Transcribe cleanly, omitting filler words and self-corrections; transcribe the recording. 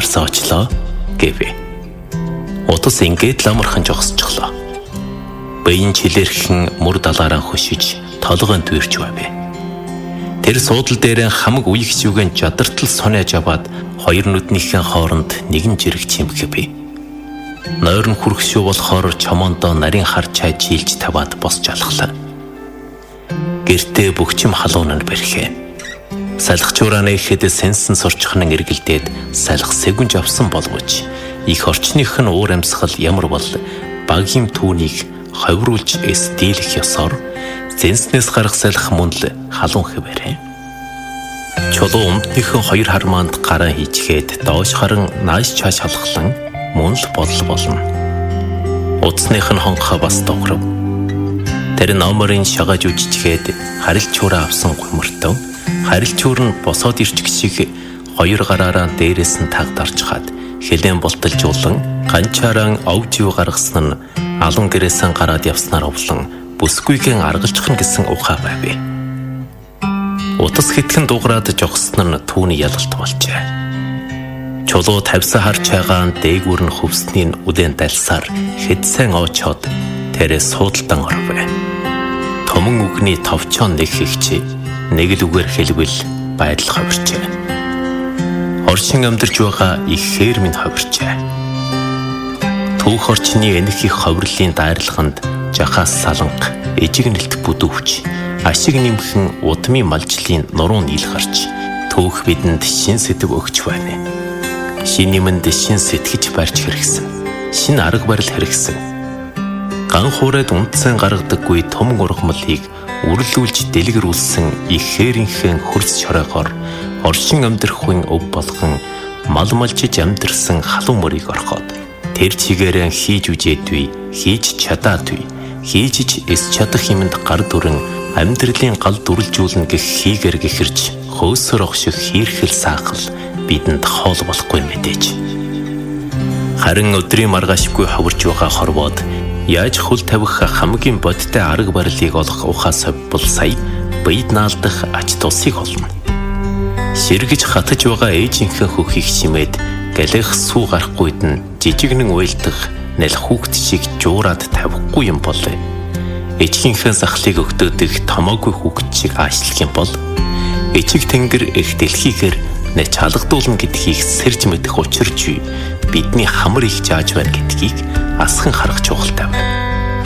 гарсаа очлоо гэв. Утас ингээд ламархан жогсчихлоо. Баян чилэрхэн мөр далаараа хөшиж толгойн дүүрч байв. Тэр суудал дээр хамаг үеигч үгэн жадартал сонеж аваад хоёр нүднийхэн хооронд нэгэн жирэг чимхэ бий. Нойрон хүрхшүү болохоор чомоондоо нарийн хар чай чийлж таваад босч алхлаа. Гэртээ бөхчим халуунанд бэрхээ. Салхичуураа нэхэд сэнсэн сурчхнан эргэлдээд салхи сэгүнж авсан боловч их орчных нь уур амьсгал ямар бол багийн түүнийг ховруулж эсдэлэх ёсоор зэнснээс гарах салхи мөн л халуун хэвээрээ. Чулуу өмднийхэн хоёр хармаанд гараа хийчгээд доош харан нааш чааш халахлан мөн л бодол болно. Утасных нь хонхоо бас догров. Тэр номерын шагаж үжичгээд харилцуура авсан гумартав. Харилцуур нь босоод ирчих шиг хоёр гараараа дээрээс нь тагдарч хаад хилэн болтолжуулан ганчаараа овж юу гаргасан нь алан гэрээсэн гараад явснаар овлон бүсгүйгэн аргалжхан гэсэн ухаа байв. Утас хэтгэн дуграад жогсон нь түүний ялалт болжээ. Чулуу тавьсан харж байгаа дээгүүр нь хөвсний үдэн далсаар хэдсэн оочоод тэрээ суудалдан оров. Томон үгний товчон нэг ихчи нэг л үгээр хэлбэл байдал ховирчээ. Оршин амьдарч байгаа ихээр минь ховирчээ. Түүх орчны энэх их ховирлын дайрлаганд жахаас саланг эжигнэлт бүдүүвч ашиг нэмхэн удмын малжлын нуруу нийл гарч түүх бидэнд шин сэдв өгч байна. Шин нэмэнд шин сэтгэж барьж хэрэгсэн. Шин арга барил хэрэгсэн. Ган хуурайд унтсан гаргадаггүй том ургамлыг үрлүүлж дэлгэрүүлсэн ихээрийнхэн хөрс шоройгоор оршин амьдрахын өв болгон мал малжиж амьдрсан халуун мөрийг орхоод тэр чигээрэн хийж үжээдгүй, хийж чадаагүй, хийж эс чадах юмд гар дүрэн амьдралын гал дүрлжүүлнэ гэх хийгэр гэхэрч хөөсөр огших хийрхэл саахал бидэнд хоол болохгүй мэдээж. Харин өдрийн маргаашгүй ховирч байгаа хорвоод яаж хөл тавих хамгийн бодтой арга барилыг олох ухаас бол сая бийд наалдах ач тусыг олно. Сэргэж хатаж байгаа ээжийнхэн хөхийг шимээд галих сүү гарахгүйд нь жижигнэн уйлдах нэл хүүхд шиг жуураад тавихгүй юм бол ээжийнхээ сахлыг өгдөөдөх томоогүй хүүхд шиг аашлах юм бол эчиг тэнгэр их дэлхийгээр нэ чалгадуулна гэдгийг сэрж мэдэх учирч бидний хамар их зааж байна гэдгийг асхан харах чухалтай байна.